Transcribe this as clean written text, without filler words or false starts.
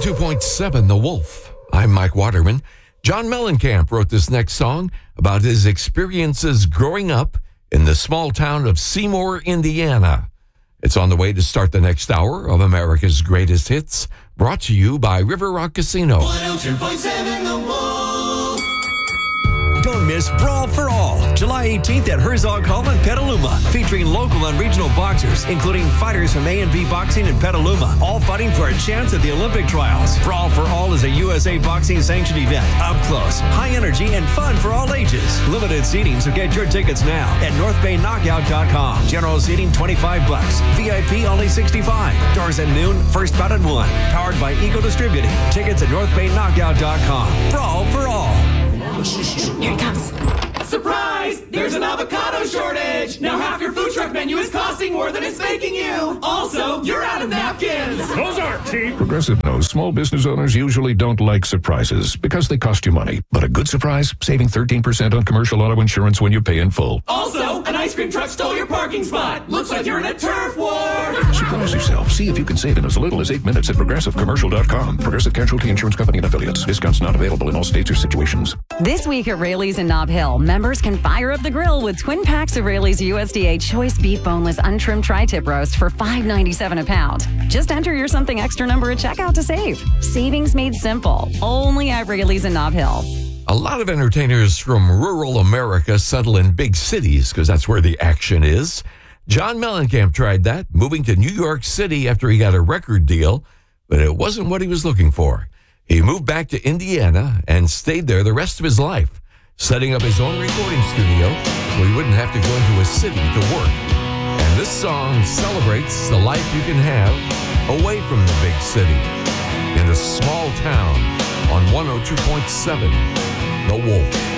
102.7 The Wolf. I'm Mike Waterman. John Mellencamp wrote this next song about his experiences growing up in the small town of Seymour, Indiana. It's on the way to start the next hour of America's Greatest Hits, brought to you by River Rock Casino. 102.7 The Wolf. Don't miss Brawl for All, July 18th at Herzog Hall in Petaluma, featuring local and regional boxers, including fighters from A&B Boxing in Petaluma, all fighting for a chance at the Olympic trials. Brawl for All is a USA Boxing sanctioned event, up close, high energy, and fun for all ages. Limited seating, so get your tickets now at NorthBayKnockout.com. General seating $25, VIP only $65. Doors at noon, first bout at 1. Powered by Eagle Distributing. Tickets at NorthBayKnockout.com. Brawl for All. Here he comes. Surprise! There's an avocado shortage! Now half your food truck menu is costing more than it's making you! Also, you're out of napkins! Those aren't cheap. Progressive knows small business owners usually don't like surprises because they cost you money. But a good surprise, saving 13% on commercial auto insurance when you pay in full. Also, an ice cream truck stole your parking spot! Looks like you're in a turf war! Surprise yourself. See if you can save in as little as 8 minutes at ProgressiveCommercial.com. Progressive Casualty Insurance Company and Affiliates. Discounts not available in all states or situations. This week at Rayleigh's in Nob Hill, members can fire up the grill with twin packs of Rayleigh's USDA Choice Beef Boneless Untrimmed Tri-Tip Roast for $5.97 a pound. Just enter your something extra number at checkout to save. Savings made simple. Only at Rayleigh's in Nob Hill. A lot of entertainers from rural America settle in big cities because that's where the action is. John Mellencamp tried that, moving to New York City after he got a record deal, but it wasn't what he was looking for. He moved back to Indiana and stayed there the rest of his life, setting up his own recording studio so he wouldn't have to go into a city to work. And this song celebrates the life you can have away from the big city, in a small town on 102.7 The Wolf.